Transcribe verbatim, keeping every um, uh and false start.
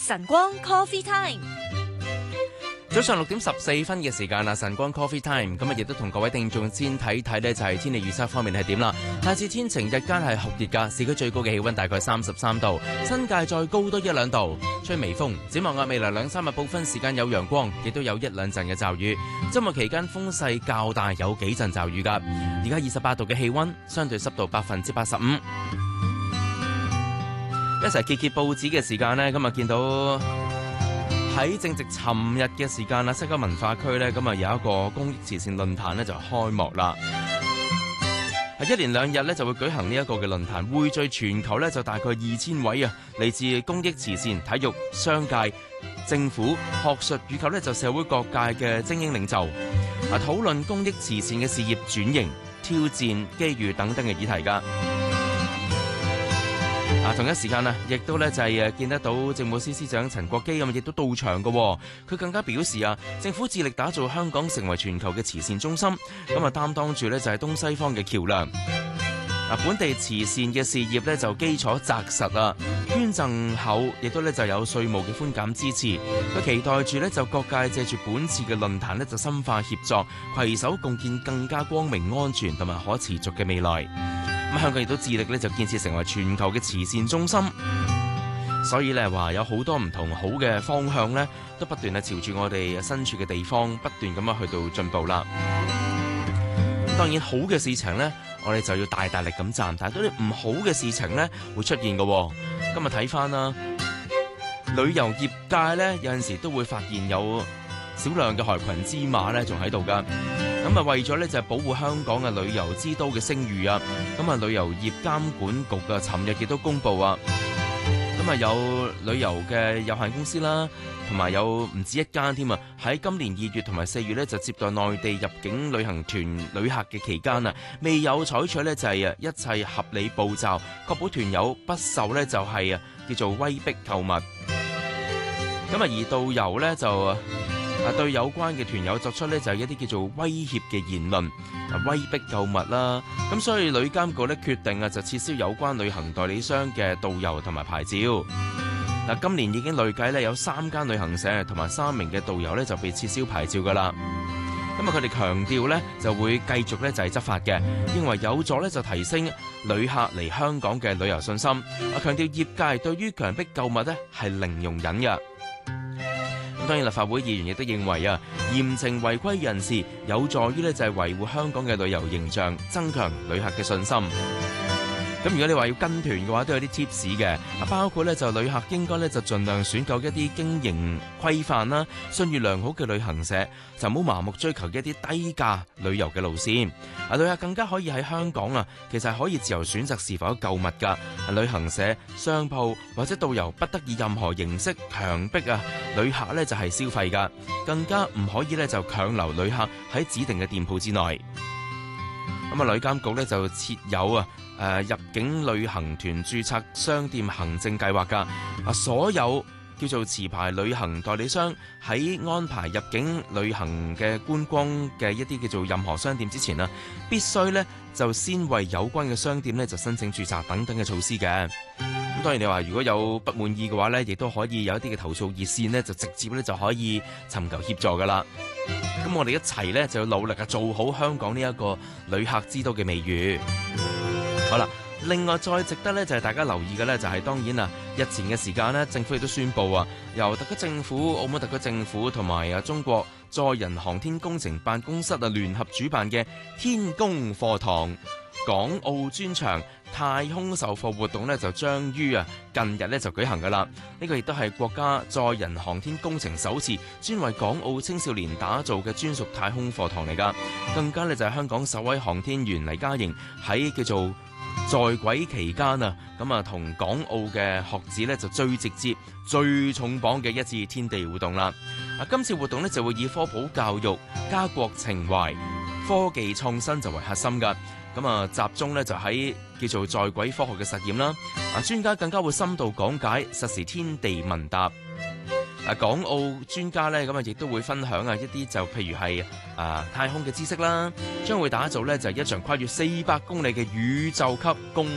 晨光 Coffee Time。 早上六點十四分嘅時間啦，晨光 Coffee Time，今日亦都同各位聽眾先睇睇呢，就係天氣預測方面係點啦。大致天晴，日間係酷熱噶，市區最高嘅氣溫大概三十三度，新界再高多一兩度，吹微風。展望未來兩三日部分時間有陽光，亦都有一兩陣嘅驟雨。周末期間風勢較大，有幾陣驟雨噶。而家二十八度嘅氣溫，相對濕度百分之八十五。一齊揭揭報紙嘅時間呢，今日見到喺正值尋日嘅時間啦，西九文化區呢，咁啊有一個公益慈善論壇呢就開幕啦。一連兩日呢就會舉行呢一個嘅論壇，匯聚全球呢就大概二千位啊，嚟自公益慈善、體育、商界、政府、學術以及呢就社會各界嘅精英領袖啊，討論公益慈善嘅事業轉型、挑戰、機遇等等嘅議題㗎。啊，同一時間啊，亦都咧就係誒見得到政務司司長陳國基咁，亦都到場嘅。佢更加表示啊，政府致力打造香港成為全球嘅慈善中心，咁啊擔當住咧就係東西方嘅橋梁。啊，本地慈善嘅事業咧就基礎紮實啊，捐贈後亦都咧就有稅務嘅寬減支持。佢期待住咧就各界借住本次嘅論壇咧就深化協作，攜手共建更加光明、安全同埋可持續嘅未來。咁香港亦都致力咧就建設成為全球嘅慈善中心，所以咧話有好多唔同好嘅方向咧，都不斷係朝住我哋身處嘅地方不斷咁樣去到進步啦。當然好嘅事情咧，我哋就要大大力咁讚，但係對啲唔好嘅事情咧會出現嘅。今日睇翻啦，旅遊業界咧有陣時都會發現有少量嘅害群之馬咧仲喺度噶。咁啊，為咗咧就係保護香港嘅旅遊之都嘅聲譽啊，咁啊旅遊業監管局啊，尋日亦都公布啊，咁啊有旅遊嘅有限公司啦，同埋有唔止一間添啊，喺今年二月同埋四月咧就接待內地入境旅行團旅客嘅期間啊，未有採取咧就係啊一切合理步驟，確保團友不受咧就係啊叫做威逼購物。咁啊而導遊咧就啊，對有關嘅團友作出呢，就係一啲叫做威脅嘅言論，啊威逼購物啦。咁所以旅監局呢決定啊，就撤銷有關旅行代理商嘅導遊同埋牌照。嗱，今年已經累計呢有三間旅行社同埋三名嘅導遊呢就被撤銷牌照噶啦。咁啊，佢哋強調呢就會繼續呢就係執法嘅，認為有助呢就提升旅客嚟香港嘅旅遊信心。啊，強調業界對於強迫購物呢係零容忍嘅。當然，立法會議員亦都認為啊，嚴懲違規人士有助於咧就係維護香港嘅旅遊形象，增強旅客嘅信心。咁如果你話要跟團嘅話，都有啲 tips 嘅，包括咧就旅客應該咧就盡量選購一啲經營規範啦、信譽良好嘅旅行社，就唔好盲目追求一啲低價旅遊嘅路線。啊，旅客更加可以喺香港啊，其實係可以自由選擇是否購物㗎。旅行社、商鋪或者導遊不得以任何形式強迫啊旅客咧就係消費㗎，更加唔可以咧就強留旅客喺指定嘅店鋪之內。咁啊，旅監局咧就設有啊誒入境旅行團註冊商店行政計劃㗎。啊，所有叫做持牌旅行代理商喺安排入境旅行嘅觀光嘅一啲叫做任何商店之前啊，必須咧就先為有關嘅商店咧就申請註冊等等嘅措施嘅。咁當然你話如果有不滿意嘅話咧，亦都可以有一啲嘅投訴熱線咧，就直接咧就可以尋求協助㗎啦。咁我哋一齊咧就要努力啊，做好香港呢一個旅客之都嘅美譽。好啦。另外再值得咧就係大家留意嘅咧就係當然啊，日前嘅時間呢，政府亦都宣布啊，由特區政府、澳門特區政府同埋啊中國載人航天工程辦公室啊聯合主辦嘅天宮課堂港澳專場太空授課活動呢，就將於啊近日呢就舉行噶啦。呢個亦都係國家載人航天工程首次專為港澳青少年打造嘅專屬太空課堂嚟噶。更加呢，就係香港首位航天員黎嘉瑩喺叫做在軌期間啊，咁啊同港澳嘅學子呢，就最直接、最重磅嘅一次天地互動啦。啊，今次活動呢，就會以科普教育、家國情懷、科技創新就為核心噶。咁啊，集中呢，就喺叫做在軌科學嘅實驗啦。啊，專家更加會深度講解實時天地問答。啊，港澳專家呢，咁啊亦都會分享啊一啲就譬如係啊太空嘅知識啦，將會打造呢，就係一場跨越四百公里嘅宇宙級公